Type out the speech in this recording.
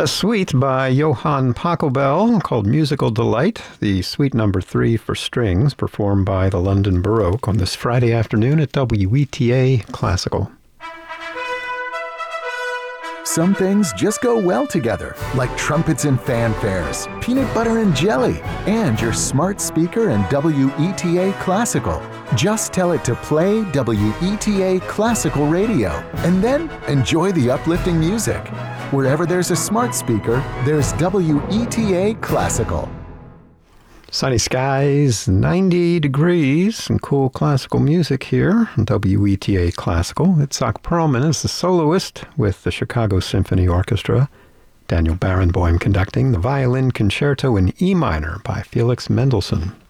A suite by Johann Pachelbel called Musical Delight, the suite number 3 for strings, performed by the London Baroque on this Friday afternoon at WETA Classical. Some things just go well together, like trumpets and fanfares, peanut butter and jelly, and your smart speaker and WETA Classical. Just tell it to play WETA Classical Radio, and then enjoy the uplifting music. Wherever there's a smart speaker, there's WETA Classical. Sunny skies, 90 degrees, and cool classical music here on WETA Classical. Itzhak Perlman is the soloist with the Chicago Symphony Orchestra. Daniel Barenboim conducting the violin concerto in E minor by Felix Mendelssohn.